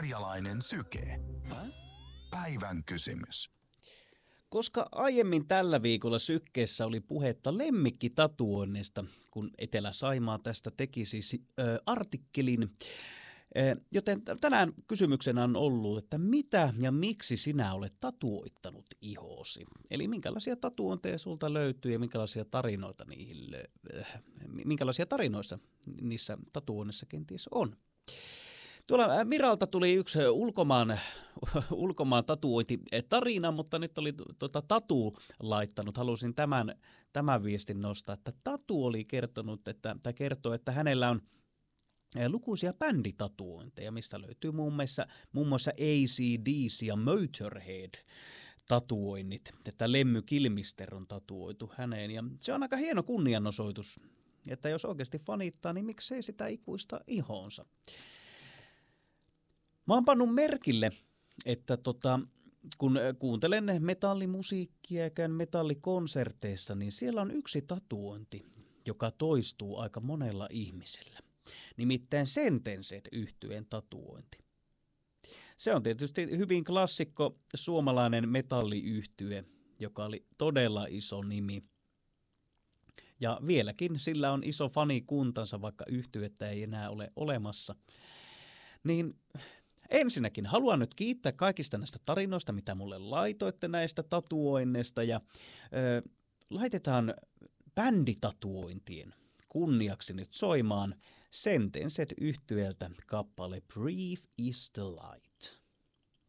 Karjalainen syke. Päivän kysymys. Koska aiemmin tällä viikolla sykkeessä oli puhetta lemmikkitatuoinnista, kun Etelä-Saimaa tästä teki siis artikkelin, joten tänään kysymyksenä on ollut, että mitä ja miksi sinä olet tatuoittanut ihoosi? Eli minkälaisia tatuointeja sulta löytyy ja minkälaisia tarinoissa niissä tatuoinnissa kenties on? Tuolla Miralta tuli yksi ulkomaan tatuointitarina, mutta nyt oli Tatu laittanut. Halusin tämän viestin nostaa, että Tatu oli kertoo, että hänellä on lukuisia bänditatuointeja, mistä löytyy muun muassa AC/DC ja Motorhead tatuoinnit, että Lemmy Kilmister on tatuoitu häneen. Ja se on aika hieno kunnianosoitus, että jos oikeasti fanittaa, niin miksei sitä ikuista ihoonsa. Mä oon pannut merkille, että kun kuuntelen metallimusiikkia ja käyn metallikonserteissa, niin siellä on yksi tatuointi, joka toistuu aika monella ihmisellä. Nimittäin Sentenced-yhtyeen tatuointi. Se on tietysti hyvin klassikko suomalainen metalliyhtye, joka oli todella iso nimi. Ja vieläkin sillä on iso fanikuntansa, vaikka yhtyettä ei enää ole olemassa. Niin ensinnäkin haluan nyt kiittää kaikista näistä tarinoista, mitä mulle laitoitte näistä tatuoinneista. Ja laitetaan bänditatuointien kunniaksi nyt soimaan Sentenced-yhtyeeltä kappale Brief is the Light.